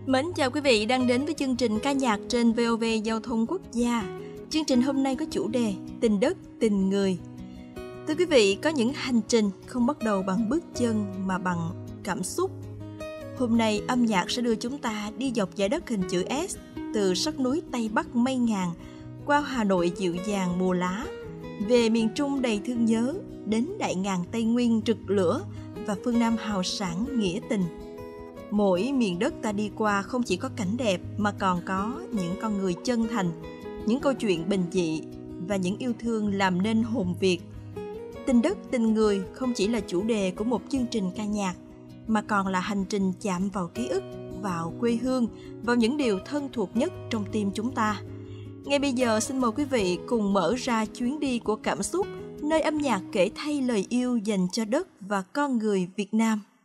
Mến chào quý vị đang đến với chương trình ca nhạc trên VOV Giao thông Quốc gia. Chương trình hôm nay có chủ đề Tình đất, tình người. Thưa quý vị, có những hành trình không bắt đầu bằng bước chân mà bằng cảm xúc. Hôm nay âm nhạc sẽ đưa chúng ta đi dọc dải đất hình chữ S, từ sắc núi Tây Bắc mây ngàn, qua Hà Nội dịu dàng mùa lá, về miền Trung đầy thương nhớ, đến Đại Ngàn Tây Nguyên rực lửa và phương Nam hào sảng nghĩa tình. Mỗi miền đất ta đi qua không chỉ có cảnh đẹp mà còn có những con người chân thành, những câu chuyện bình dị và những yêu thương làm nên hồn Việt. Tình đất, tình người không chỉ là chủ đề của một chương trình ca nhạc, mà còn là hành trình chạm vào ký ức, vào quê hương, vào những điều thân thuộc nhất trong tim chúng ta. Ngay bây giờ xin mời quý vị cùng mở ra chuyến đi của cảm xúc, nơi âm nhạc kể thay lời yêu dành cho đất và con người Việt Nam.